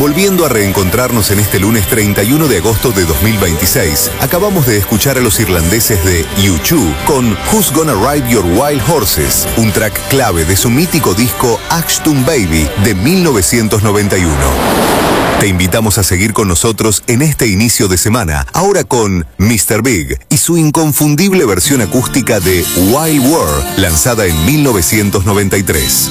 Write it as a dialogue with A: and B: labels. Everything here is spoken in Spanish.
A: Volviendo a reencontrarnos en este lunes 31 de agosto de 2026, acabamos de escuchar a los irlandeses de U2 con Who's Gonna Ride Your Wild Horses, un track clave de su mítico disco Achtung Baby de 1991. Te invitamos a seguir con nosotros en este inicio de semana, ahora con Mr. Big y su inconfundible versión acústica de Wild World, lanzada en 1993.